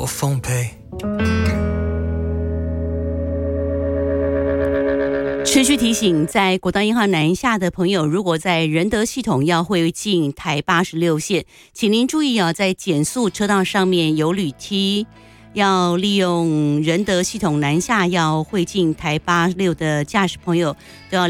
我奉陪。 持续提醒，在国道1号南下的朋友，如果在仁德系统要会进台86线，请您注意啊，在减速车道上面有铝梯，要利用仁德系统南下要会进台86的驾驶朋友都要